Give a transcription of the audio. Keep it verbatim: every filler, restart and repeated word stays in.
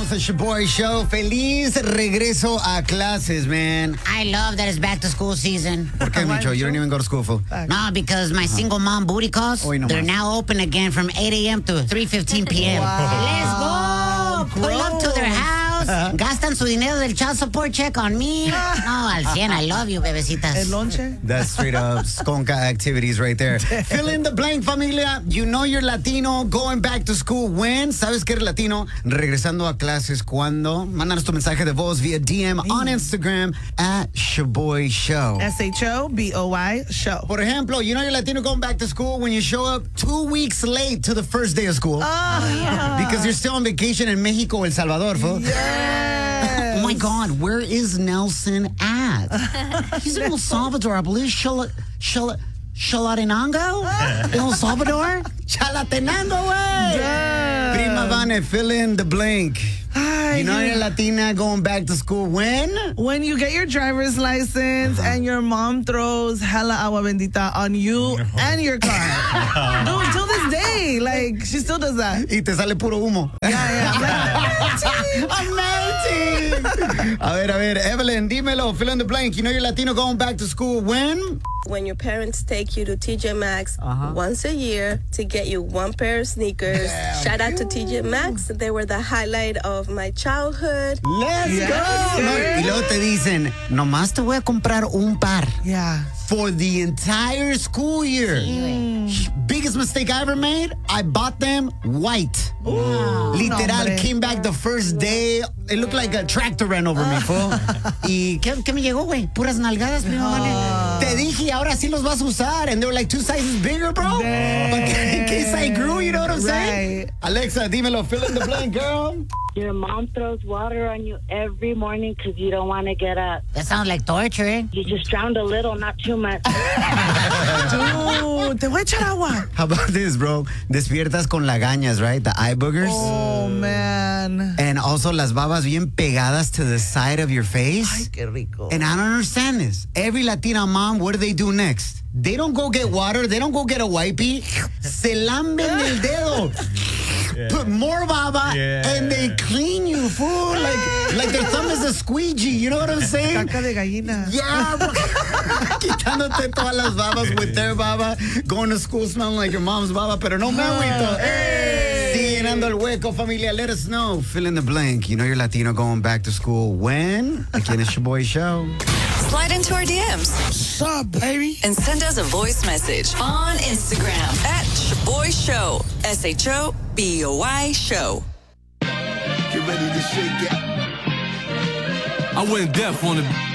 Somos el Shaboy Show. Feliz regreso a clases, man. I love that it's back to school season. ¿Por qué, Micho? You don't even go to school, fool. No, because my single mom booty calls, Hoy no they're más. now open again from eight a.m. to three fifteen p.m. Wow. Let's go. Pull up to their house. Gastan su dinero del child support check on me. No, al cien. I love you, bebecitas. El lonche. That's straight up skonka activities right there. Fill in the blank, familia. You know you're Latino going back to school when? ¿Sabes que eres Latino? Regresando a clases cuando? Mándanos tu mensaje de voz via D M on Instagram at Shaboy Show. S H O B O Y show. Por ejemplo, you know you're Latino going back to school when you show up two weeks late to the first day of school. Oh, Because you're still on vacation in Mexico or El Salvador, fool. yes. Oh my God, where is Nelson at? He's in El Salvador, I believe. Shala, Shala, Chalatenango? El Salvador? Chalatenango, way! Yeah. Prima Vane, fill in the blank. Ay, You know you're Latina going back to school when? when you get your driver's license and your mom throws hella agua bendita on you and your car. Dude, till this day, like, she still does that. Y te sale puro humo. Yeah, yeah. I'm melting. A ver, a ver, Evelyn, dímelo, fill in the blank. You know you're Latino going back to school when? When your parents take you to T J Maxx once a year to get you one pair of sneakers. Shout out to T J Maxx. They were the highlight of my childhood. Let's Yes, go. sir. No, y luego te dicen, nomás te voy a comprar un par Yeah. for the entire school year. Biggest mistake I ever made, I bought them white. Literal, hombre. came back the first day. It looked like a tractor ran over me, fool. ¿Y qué, qué me llegó, güey? Puras nalgadas, primo, vale. Te dije, ahora sí los vas a usar. And they were like two sizes bigger, bro. But in case I grew, you know what I'm saying? Right. Alexa, dímelo, fill in the blank, girl. Your mom throws water on you every morning because you don't want to get up. That sounds like torture, eh? You just drowned a little, not too much. Dude, te voy a echar agua. How about this, bro? Despiertas con lagañas, right? The eye boogers. Oh, man. And also las babas bien pegadas to the side of your face. Ay, qué rico. And I don't understand this. Every Latina mom, what do they do next? They don't go get water. They don't go get a wipey. Se lamben el dedo. Put more baba Yeah. and they clean you, fool. Like, like their thumb is a squeegee. You know what I'm saying? Caca de gallina. Yeah, bro. Quitándote todas las babas with their baba. Going to school smelling like your mom's baba, pero no me agüito. Sigue llenando el hueco, familia. Let us know. Fill in the blank. You know you're Latino going back to school when? Again, it's your boy show. Slide into our D Ms. What's up, baby? And send us a voice message on Instagram at Shaboy Show. S H O B O Y Show. Get ready to shake it. I went deaf on the